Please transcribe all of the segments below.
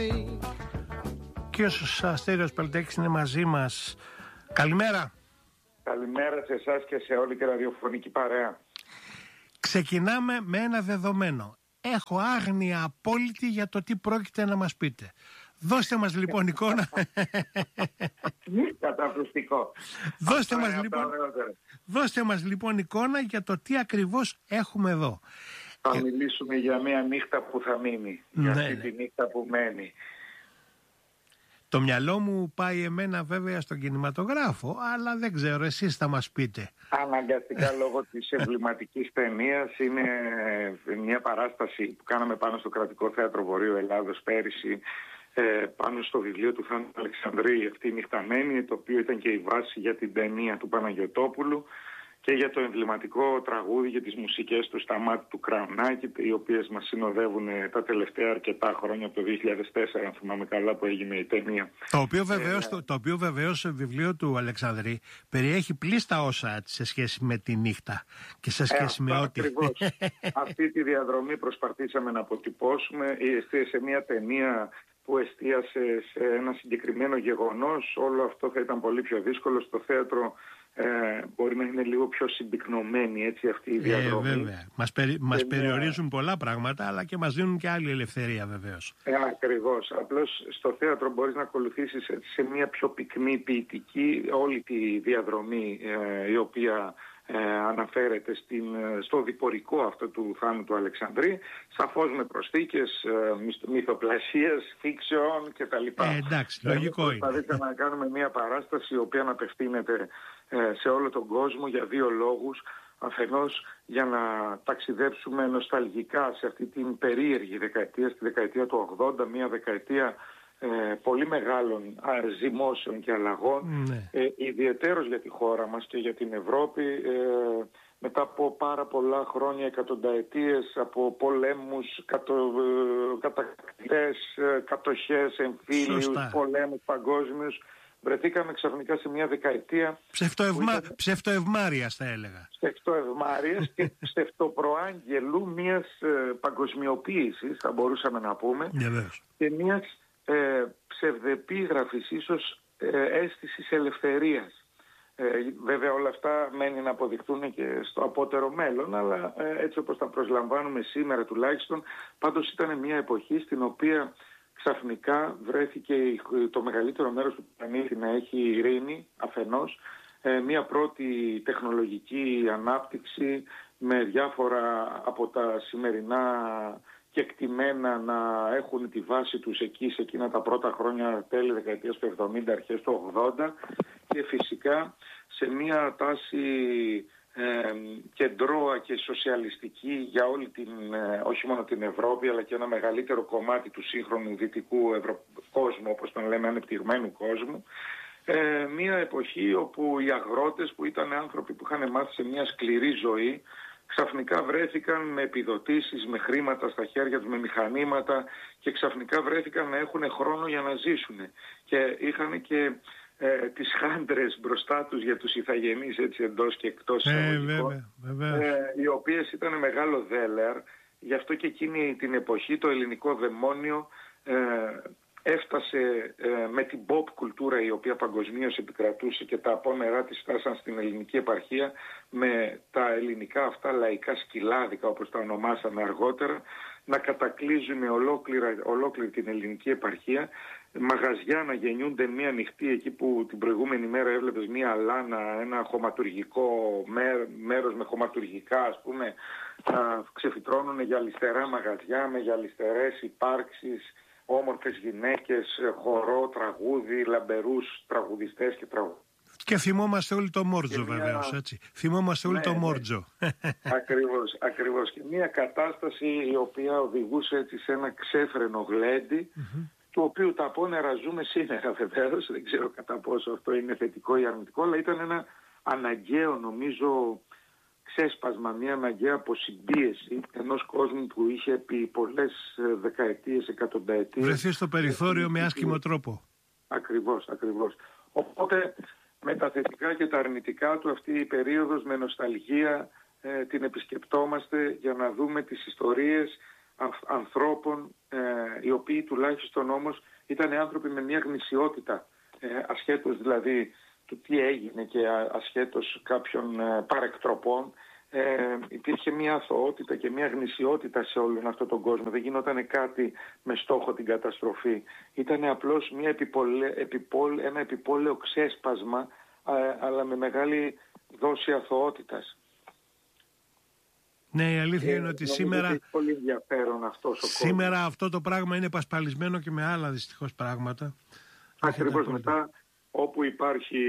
Κύριος Αστέριος Πελτέκης είναι μαζί μας. Καλημέρα. Καλημέρα σε εσάς και σε όλη τη ραδιοφωνική παρέα. Ξεκινάμε με ένα δεδομένο. Έχω άγνοια απόλυτη για το τι πρόκειται να μας πείτε. Δώστε μας λοιπόν εικόνα. Καταπληκτικό. Δώστε μας λοιπόν εικόνα για το τι ακριβώς έχουμε εδώ. Θα μιλήσουμε για μια νύχτα που θα μείνει. Για αυτή τη νύχτα που μένει. Το μυαλό μου πάει εμένα βέβαια στον κινηματογράφο, αλλά δεν ξέρω, εσείς θα μας πείτε. Αναγκαστικά λόγω της εμβληματικής ταινίας, είναι μια παράσταση που κάναμε πάνω στο Κρατικό Θέατρο Βορείου Ελλάδος πέρυσι, πάνω στο βιβλίο του Θάνου Αλεξανδρή, αυτή η νυχταμένη, το οποίο ήταν και η βάση για την ταινία του Παναγιωτόπουλου και για το εμβληματικό τραγούδι για τις μουσικές του Σταμάτη του Κραουνάκη, οι οποίες μας συνοδεύουν τα τελευταία αρκετά χρόνια, από το 2004 αν θυμάμαι καλά, που έγινε η ταινία. Το οποίο βεβαίως το βιβλίο του Αλεξανδρή περιέχει πλήστα όσα σε σχέση με τη νύχτα και σε σχέση με ό,τι. Ακριβώς. Αυτή τη διαδρομή προσπαθήσαμε να αποτυπώσουμε σε μια ταινία που εστίασε σε ένα συγκεκριμένο γεγονός. Όλο αυτό θα ήταν πολύ πιο δύσκολο στο θέατρο. Μπορεί να είναι λίγο πιο συμπυκνωμένη έτσι αυτή η διαδρομή. Βέβαια. Μας περιορίζουν πολλά πράγματα, αλλά και μας δίνουν και άλλη ελευθερία βεβαίως. Ακριβώς. Απλώς στο θέατρο μπορείς να ακολουθήσεις σε μια πιο πυκνή ποιητική όλη τη διαδρομή η οποία αναφέρεται στο διπορικό αυτό του Θάνου του Αλεξανδρή, σαφώς με προσθήκες μυθοπλασίας, fiction κτλ. Εντάξει, λογικό είναι. Προσπαθήσαμε να κάνουμε μια παράσταση η οποία να απευθύνεται σε όλο τον κόσμο για δύο λόγους. Αφενός για να ταξιδέψουμε νοσταλγικά σε αυτή την περίεργη δεκαετία, στη δεκαετία του 80, μια δεκαετία πολύ μεγάλων ζυμώσεων και αλλαγών, ιδιαιτέρως για τη χώρα μας και για την Ευρώπη, μετά από πάρα πολλά χρόνια, εκατονταετίες από πολέμους, κατακτητές, κατοχές, εμφύλιους, πολέμους παγκόσμιους. Βρεθήκαμε ξαφνικά σε μια δεκαετία ψευτοευμάριας θα έλεγα. Ψευτοευμάριας και ψευτοπροάγγελου μιας παγκοσμιοποίησης, θα μπορούσαμε να πούμε, και μιας ψευδεπίγραφης ίσως αίσθησης ελευθερίας. Βέβαια όλα αυτά μένει να αποδειχτούν και στο απότερο μέλλον, αλλά έτσι όπως τα προσλαμβάνουμε σήμερα τουλάχιστον, πάντως ήταν μια εποχή στην οποία ξαφνικά βρέθηκε το μεγαλύτερο μέρος του πλανήτη να έχει ειρήνη αφενός, μια πρώτη τεχνολογική ανάπτυξη με διάφορα από τα σημερινά κεκτημένα να έχουν τη βάση τους εκεί σε εκείνα τα πρώτα χρόνια, τέλη δεκαετίας του 70, αρχές του 80, και φυσικά σε μια τάση κεντρώα και σοσιαλιστική για όλη την, όχι μόνο την Ευρώπη, αλλά και ένα μεγαλύτερο κομμάτι του σύγχρονου δυτικού κόσμου, όπως τον λέμε, ανεπτυγμένου κόσμου. Μια εποχή όπου οι αγρότες, που ήταν άνθρωποι που είχαν μάθει σε μια σκληρή ζωή, ξαφνικά βρέθηκαν με επιδοτήσεις, με χρήματα στα χέρια τους, με μηχανήματα, και ξαφνικά βρέθηκαν να έχουν χρόνο για να ζήσουν. Και είχαν και τις χάντρες μπροστά τους για τους ηθαγενείς, έτσι εντός και εκτός εισαγωγικών, οι οποίες ήταν μεγάλο δέλεαρ. Γι' αυτό και εκείνη την εποχή το ελληνικό δαιμόνιο έφτασε με την pop κουλτούρα, η οποία παγκοσμίως επικρατούσε, και τα απόνερά της φτάσαν στην ελληνική επαρχία με τα ελληνικά αυτά λαϊκά σκυλάδικα, όπως τα ονομάσαμε αργότερα, να κατακλείζουν ολόκληρη την ελληνική επαρχία, μαγαζιά να γεννιούνται μία νυχτή, εκεί που την προηγούμενη μέρα έβλεπες μία αλάνα, ένα χωματουργικό μέρος με χωματουργικά, ας πούμε, να ξεφυτρώνουν γυαλιστερά μαγαζιά με γυαλιστερές υπάρξεις, όμορφες γυναίκες, χορό, τραγούδι, λαμπερούς τραγουδιστές και τραγουδιστές. Και θυμόμαστε όλοι το Μόρτζο βεβαίως, έτσι. Θυμόμαστε όλοι το Μόρτζο. Ακριβώς. Και μια κατάσταση η οποία οδηγούσε έτσι σε ένα ξέφρενο γλέντι, του οποίου τα απόνερα ζούμε σήμερα βεβαίως. Δεν ξέρω κατά πόσο αυτό είναι θετικό ή αρνητικό, αλλά ήταν ένα αναγκαίο, νομίζω, ξέσπασμα, μια αναγκαία αποσυμπίεση ενός κόσμου που είχε επί πολλές δεκαετίες, εκατονταετίες βρεθεί στο περιθώριο με άσχημο τρόπο. Ακριβώς. Οπότε με τα θετικά και τα αρνητικά του, αυτή η περίοδος με νοσταλγία την επισκεπτόμαστε για να δούμε τις ιστορίες ανθρώπων οι οποίοι τουλάχιστον όμως ήταν άνθρωποι με μια γνησιότητα, ασχέτως δηλαδή του τι έγινε και ασχέτως κάποιων παρεκτροπών, υπήρχε μια αθωότητα και μια γνησιότητα σε όλον αυτόν τον κόσμο. Δεν γινόταν κάτι με στόχο την καταστροφή. Ήταν απλώς ένα επιπόλαιο ξέσπασμα, αλλά με μεγάλη δόση αθωότητας. Ναι, η αλήθεια είναι ότι σήμερα είναι πολύ ενδιαφέρον αυτός ο σήμερα κόσμος. αυτό το πράγμα είναι πασπαλισμένο και με άλλα δυστυχώς πράγματα. Ακριβώς, μετά όπου υπάρχει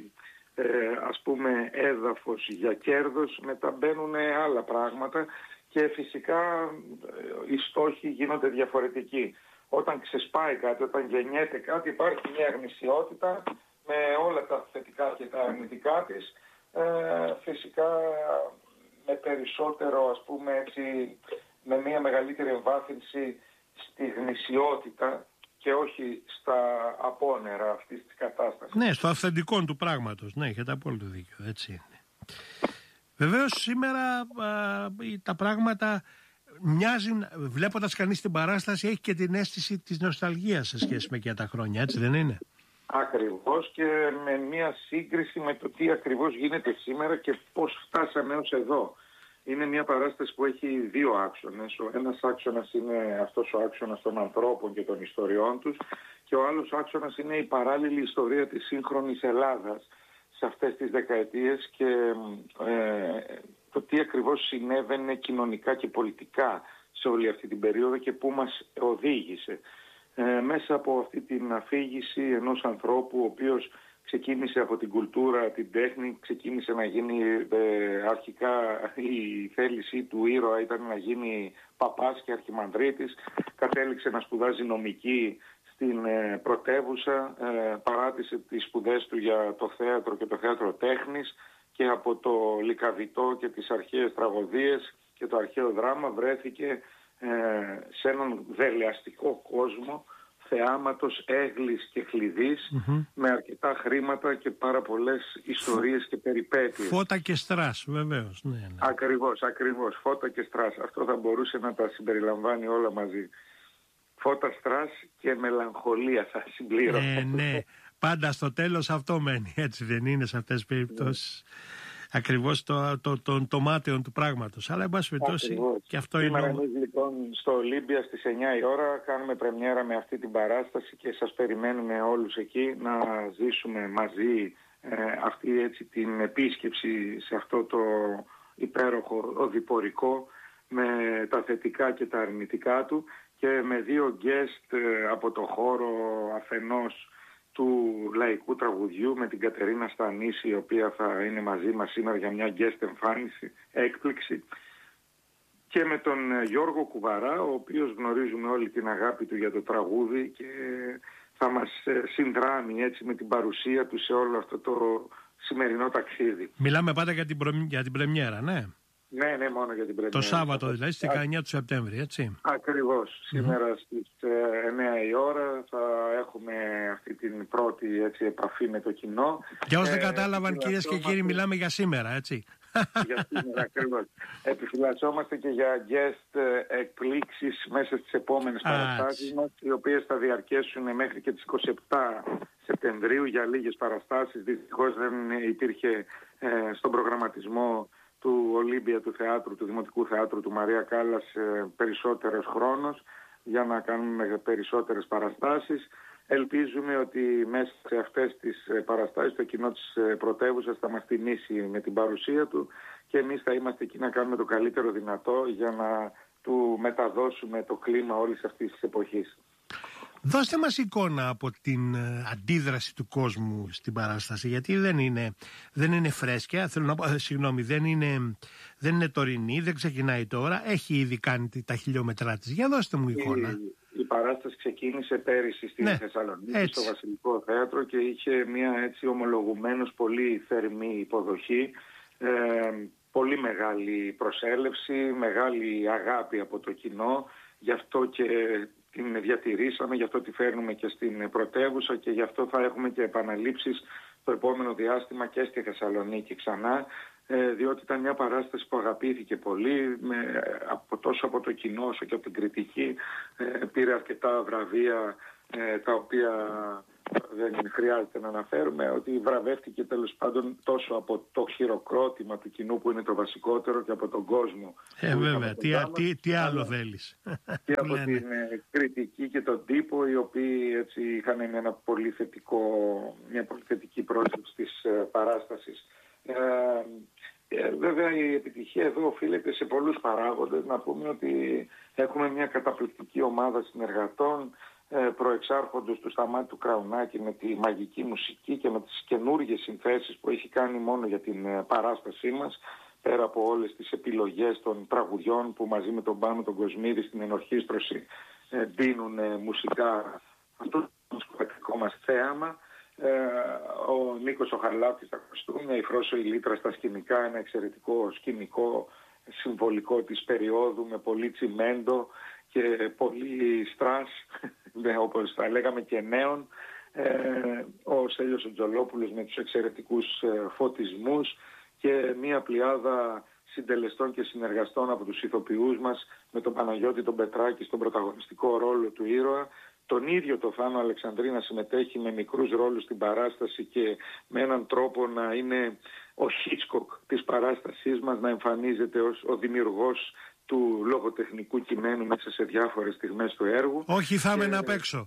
ας πούμε έδαφος για κέρδος, μετά μπαίνουν άλλα πράγματα και φυσικά οι στόχοι γίνονται διαφορετικοί. Όταν ξεσπάει κάτι, όταν γεννιέται κάτι, υπάρχει μια γνησιότητα με όλα τα θετικά και τα αρνητικά της, φυσικά με περισσότερο, ας πούμε έτσι, με μια μεγαλύτερη εμβάθυνση στη γνησιότητα και όχι στα απόνερα αυτής της κατάστασης. Ναι, στο αυθεντικό του πράγματος. Ναι, έχετε απόλυτο δίκιο. Έτσι είναι. Βεβαίως σήμερα τα πράγματα μοιάζουν, βλέποντας κανείς την παράσταση, έχει και την αίσθηση της νοσταλγίας σε σχέση με και τα χρόνια, έτσι δεν είναι? Ακριβώς, και με μια σύγκριση με το τι ακριβώς γίνεται σήμερα και πώς φτάσαμε ως εδώ. Είναι μια παράσταση που έχει δύο άξονες. Ο ένας άξονας είναι αυτός ο άξονας των ανθρώπων και των ιστοριών τους και ο άλλος άξονας είναι η παράλληλη ιστορία της σύγχρονης Ελλάδας σε αυτές τις δεκαετίες και το τι ακριβώς συνέβαινε κοινωνικά και πολιτικά σε όλη αυτή την περίοδο και πού μας οδήγησε. Μέσα από αυτή την αφήγηση ενός ανθρώπου ο οποίος ξεκίνησε από την κουλτούρα, την τέχνη, ξεκίνησε να γίνει αρχικά η θέλησή του ήρωα ήταν να γίνει παπάς και αρχιμανδρίτης, κατέληξε να σπουδάζει νομική στην πρωτεύουσα, παράτησε τις σπουδές του για το θέατρο και το θέατρο τέχνης και από το λυκαβητό και τις αρχαίες τραγωδίες και το αρχαίο δράμα βρέθηκε σε έναν δελεαστικό κόσμο θεάματος, έγλης και χλειδής, με αρκετά χρήματα και πάρα πολλές ιστορίες και περιπέτειες. Φώτα και στρας, βεβαίως. Ναι, ναι. Ακριβώς. Φώτα και στρας. Αυτό θα μπορούσε να τα συμπεριλαμβάνει όλα μαζί. Φώτα, στρας και μελαγχολία θα συμπλήρωνα. Ναι. Πάντα στο τέλος αυτό μένει. Έτσι δεν είναι σε αυτές τις περιπτώσεις? Ακριβώς το μάταιο του πράγματος. Αλλά εν πάση περιπτώσει και αυτό σήμερα είναι. Εμείς λοιπόν στο Ολύμπια στις 9 η ώρα κάνουμε πρεμιέρα με αυτή την παράσταση και σας περιμένουμε όλους εκεί να ζήσουμε μαζί αυτή έτσι την επίσκεψη σε αυτό το υπέροχο οδηπορικό με τα θετικά και τα αρνητικά του και με δύο guest από το χώρο αφενός του λαϊκού τραγουδιού με την Κατερίνα Στανίση, η οποία θα είναι μαζί μας σήμερα για μια guest εμφάνιση, έκπληξη, και με τον Γιώργο Κουβαρά, ο οποίος γνωρίζουμε όλη την αγάπη του για το τραγούδι και θα μας συνδράμει έτσι με την παρουσία του σε όλο αυτό το σημερινό ταξίδι. Μιλάμε πάντα για την πρεμιέρα, ναι. Ναι, μόνο για την πρεμιέρα. Το Σάββατο δηλαδή, στις 19 του Σεπτέμβρη, έτσι. Ακριβώς. Σήμερα στις 9 η ώρα θα έχουμε αυτή την πρώτη έτσι, επαφή με το κοινό. Για όσοι δεν κατάλαβαν, κυρίες και κύριοι, μιλάμε για σήμερα, έτσι. Για σήμερα, ακριβώς. Επιφυλασσόμαστε και για guest εκπλήξεις μέσα στις επόμενες παραστάσεις μας, οι οποίες θα διαρκέσουν μέχρι και τις 27 Σεπτεμβρίου για λίγες παραστάσεις. Δυστυχώς δεν υπήρχε στον προγραμματισμό του Ολύμπια του θεάτρου, του Δημοτικού Θεάτρου του Μαρία Κάλλας περισσότερος χρόνος για να κάνουμε περισσότερες παραστάσεις. Ελπίζουμε ότι μέσα σε αυτές τις παραστάσεις το κοινό της πρωτεύουσας θα μας τιμήσει με την παρουσία του και εμείς θα είμαστε εκεί να κάνουμε το καλύτερο δυνατό για να του μεταδώσουμε το κλίμα όλης αυτής της εποχής. Δώστε μας εικόνα από την αντίδραση του κόσμου στην παράσταση, γιατί δεν είναι φρέσκια, θέλω να πω, δεν είναι τωρινή, δεν ξεκινάει τώρα, έχει ήδη κάνει τα χιλιόμετρά της. Για δώστε μου εικόνα. Η παράσταση ξεκίνησε πέρυσι στη Θεσσαλονίκη, στο Βασιλικό Θέατρο και είχε μια έτσι ομολογουμένως πολύ θερμή υποδοχή, πολύ μεγάλη προσέλευση, μεγάλη αγάπη από το κοινό, γι' αυτό και την διατηρήσαμε, γι' αυτό τη φέρνουμε και στην πρωτεύουσα και γι' αυτό θα έχουμε και επαναλήψεις το επόμενο διάστημα και στη Θεσσαλονίκη ξανά, διότι ήταν μια παράσταση που αγαπήθηκε πολύ, τόσο από το κοινό όσο και από την κριτική. Πήρε αρκετά βραβεία, τα οποία δεν χρειάζεται να αναφέρουμε, ότι βραβεύτηκε τέλος πάντων τόσο από το χειροκρότημα του κοινού που είναι το βασικότερο και από τον κόσμο. Βέβαια, τι άλλο θέλεις. Και από την κριτική και τον τύπο, οι οποίοι έτσι είχαν μια πολύ θετική πρόσληψη της παράστασης. Βέβαια η επιτυχία εδώ οφείλεται σε πολλούς παράγοντες. Να πούμε ότι έχουμε μια καταπληκτική ομάδα συνεργατών, προεξάρχοντος του Σταμάτη του Κραουνάκη, με τη μαγική μουσική και με τις καινούργιες συνθέσεις που έχει κάνει μόνο για την παράστασή μας, πέρα από όλες τις επιλογές των τραγουδιών που μαζί με τον Πάνο τον Κοσμίδη στην ενορχήστρωση δίνουν μουσικά αυτό το μουσικοποιητικό μας θέαμα. Ο Νίκος ο Χαρλάπτης στα κοστούμια, η Φρόσο η Λίτρα στα σκηνικά, ένα εξαιρετικό σκηνικό συμβολικό της περίοδου με πολύ τσιμέντο και πολύ στρας, όπως θα λέγαμε, και νέων. Ο Στέλιος ο Τζολόπουλος με τους εξαιρετικούς φωτισμούς και μία πλειάδα συντελεστών και συνεργαστών από τους ηθοποιούς μας, με τον Παναγιώτη τον Πετράκη στον πρωταγωνιστικό ρόλο του ήρωα, τον ίδιο το Θάνο Αλεξανδρή να συμμετέχει με μικρούς ρόλους στην παράσταση και με έναν τρόπο να είναι ο Χίτσκοκ της παράστασής μας, να εμφανίζεται ως ο δημιουργός του λογοτεχνικού κειμένου μέσα σε διάφορες στιγμές του έργου. Όχι, θα είμαι να παίξω.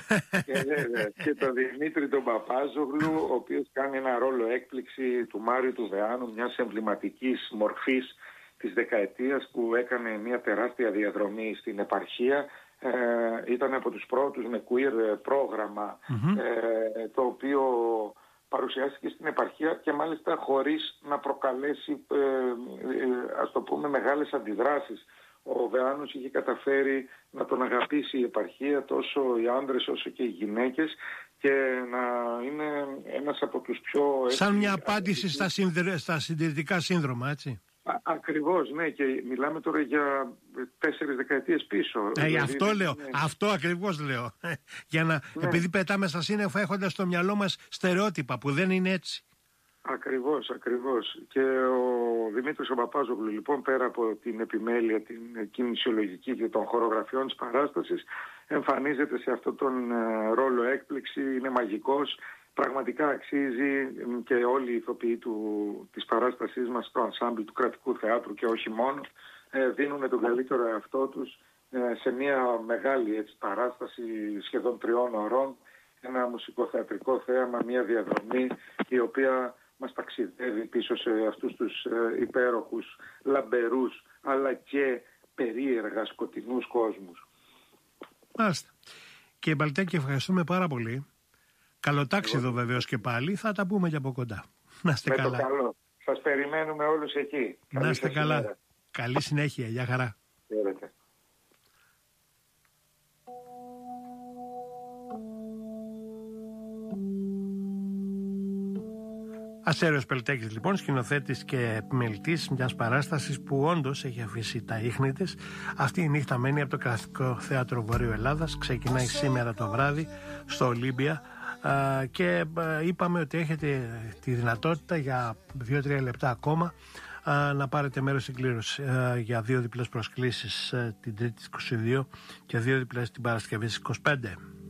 Και τον Δημήτρη τον Παπάζογλου, ο οποίος κάνει ένα ρόλο έκπληξη του Μάριου του Βεάνου, μιας εμβληματικής μορφής της δεκαετίας που έκανε μια τεράστια διαδρομή στην επαρχία. Ήταν από τους πρώτους με queer πρόγραμμα, το οποίο παρουσιάστηκε στην επαρχία και μάλιστα χωρίς να προκαλέσει, ας το πούμε, μεγάλες αντιδράσεις. Ο Βεάνος είχε καταφέρει να τον αγαπήσει η επαρχία, τόσο οι άντρες όσο και οι γυναίκες, και να είναι ένας από τους πιο... Σαν μια απάντηση στα συντηρητικά σύνδρομα, έτσι. Ακριβώς, ναι, και μιλάμε τώρα για 4 δεκαετίες πίσω. Δηλαδή, αυτό λέω, αυτό ακριβώς λέω. Για να, επειδή πετάμε στα σύννεφα έχοντας στο μυαλό μας στερεότυπα που δεν είναι έτσι. Ακριβώς. Και ο Δημήτρης ο Παπάζογλου, λοιπόν, πέρα από την επιμέλεια, την κινησιολογική και των χορογραφιών της παράστασης, εμφανίζεται σε αυτόν τον ρόλο έκπληξη, είναι μαγικός. Πραγματικά αξίζει, και όλοι οι ηθοποιοί της παράστασής μας στο ενσάμπλ του Κρατικού Θεάτρου και όχι μόνο, δίνουν τον καλύτερο εαυτό τους σε μια μεγάλη παράσταση σχεδόν 3 ώρων, ένα μουσικοθεατρικό θέαμα, μια διαδρομή η οποία μας ταξιδεύει πίσω σε αυτούς τους υπέροχους, λαμπερούς αλλά και περίεργα σκοτεινούς κόσμους. Μάλιστα. Και Μπαλτέκη, ευχαριστούμε πάρα πολύ. Καλό τάξιδο βεβαίως και πάλι, θα τα πούμε και από κοντά. Να είστε καλά. Το καλό. Σας περιμένουμε όλους εκεί. Να είστε καλά. Ημέρα. Καλή συνέχεια. Γεια χαρά. Χαίρετε. Αστέριος Πελτέκης, λοιπόν, σκηνοθέτης και επιμελητής μιας παράστασης που όντως έχει αφήσει τα ίχνη της. Αυτή η νύχτα μένει από το Κρατικό Θέατρο Βορείου Ελλάδας. Ξεκινάει σήμερα το βράδυ στο Ολύμπια. Και είπαμε ότι έχετε τη δυνατότητα για 2-3 λεπτά ακόμα να πάρετε μέρος στην κλήρωση για 2 διπλές προσκλήσεις την Τρίτη 22 και 2 διπλές την Παρασκευή 25.